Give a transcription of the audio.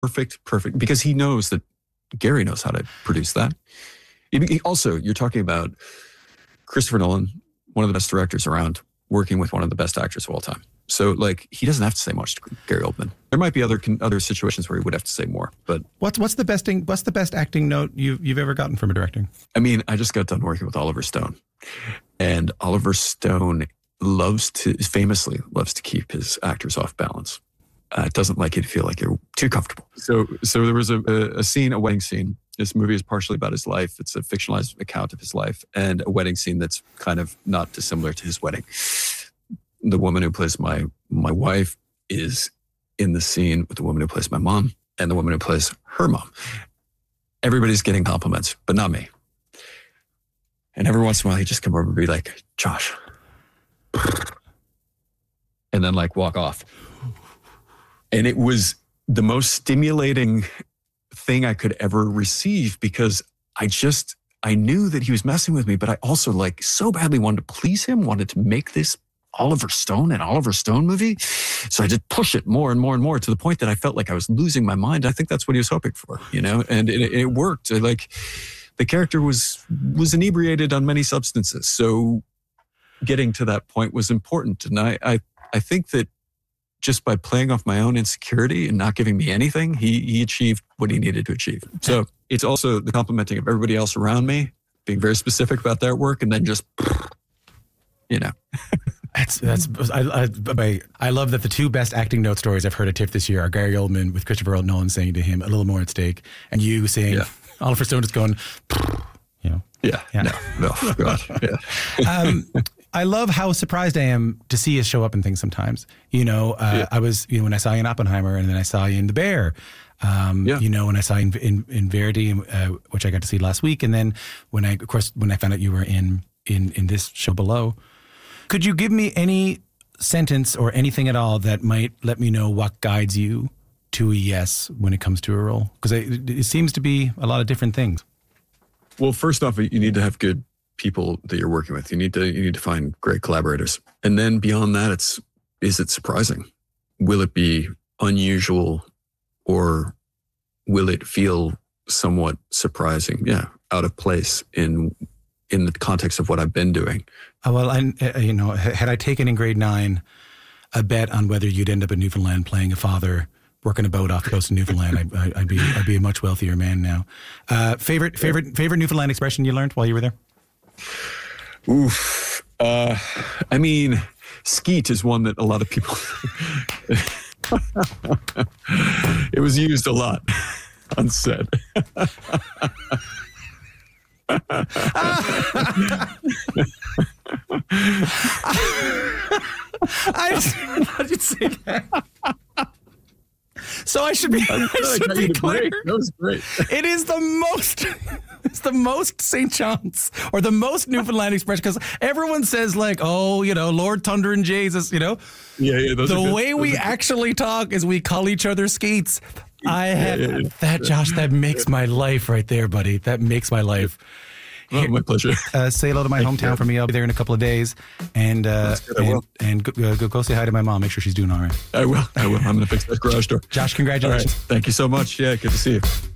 perfect, because he knows that Gary knows how to produce that. Also, you're talking about Christopher Nolan, one of the best directors around, working with one of the best actors of all time. So, like, he doesn't have to say much to Gary Oldman. There might be other situations where he would have to say more. But what's the best acting note you've ever gotten from a director? I mean, I just got done working with Oliver Stone, and Oliver Stone famously loves to keep his actors off balance. Doesn't like you to feel like you're too comfortable. So there was a scene, a wedding scene. This movie is partially about his life. It's a fictionalized account of his life, and a wedding scene that's kind of not dissimilar to his wedding. The woman who plays my wife is in the scene with the woman who plays my mom and the woman who plays her mom. Everybody's getting compliments, but not me. And every once in a while, he'd just come over and be like, Josh. And then like walk off. And it was the most stimulating thing I could ever receive, because I knew that he was messing with me, but I also like so badly wanted to please him, wanted to make this Oliver Stone, an Oliver Stone movie. So I just push it more and more and more to the point that I felt like I was losing my mind. I think that's what he was hoping for, and it worked. Like, the character was inebriated on many substances. So getting to that point was important. And I think that just by playing off my own insecurity and not giving me anything, he achieved what he needed to achieve. So it's also the complimenting of everybody else around me, being very specific about their work, and then just, I love that the two best acting note stories I've heard at TIFF this year are Gary Oldman with Christopher Nolan saying to him, a little more at stake, and you saying, Oliver Stone just going, Yeah. No, God. Yeah. I love how surprised I am to see you show up in things sometimes. I was, when I saw you in Oppenheimer, and then I saw you in The Bear. When I saw you in Verity, which I got to see last week, and then when I found out you were in this show Below. Could you give me any sentence or anything at all that might let me know what guides you to a yes when it comes to a role? Because it seems to be a lot of different things. Well, first off, you need to have good people that you're working with. You need to find great collaborators. And then beyond that, is it surprising? Will it be unusual, or will it feel somewhat surprising? Yeah, out of place in the context of what I've been doing. Had I taken in grade 9 a bet on whether you'd end up in Newfoundland playing a father working a boat off the coast of Newfoundland, I'd be a much wealthier man now. Favorite Newfoundland expression you learned while you were there? Oof. Skeet is one that a lot of people. It was used a lot on set. I did say that. So I should be clear. That was great. It is the most St. John's or the most Newfoundland expression, because everyone says like, Lord Thunder and Jesus, Yeah. The way we actually talk is we call each other Skeets. Josh, that makes my life right there, buddy. That makes my life. Oh, my pleasure. Say hello to my hometown for me. I'll be there in a couple of days, and go say hi to my mom. Make sure she's doing all right. I will. I'm going to fix that garage door. Josh, congratulations. Right. Thank you so much. Yeah, good to see you.